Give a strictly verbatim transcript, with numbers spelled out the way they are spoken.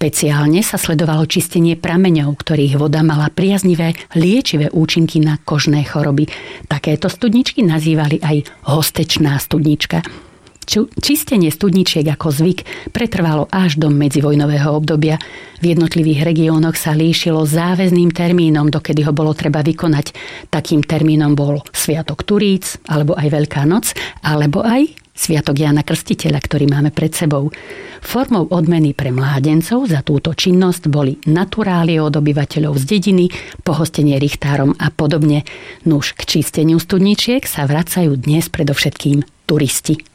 Špeciálne sa sledovalo čistenie prameňov, ktorých voda mala priaznivé liečivé účinky na kožné choroby. Takéto studničky nazývali aj hostečná studnička. Čistenie studničiek ako zvyk pretrvalo až do medzivojnového obdobia. V jednotlivých regiónoch sa líšilo záväzným termínom, dokedy ho bolo treba vykonať. Takým termínom bol Sviatok Turíc, alebo aj Veľká noc, alebo aj Sviatok Jána Krstiteľa, ktorý máme pred sebou. Formou odmeny pre mládencov za túto činnosť boli naturálie od obyvateľov z dediny, pohostenie richtárom a podobne. Nuž k čisteniu studničiek sa vracajú dnes predovšetkým turisti.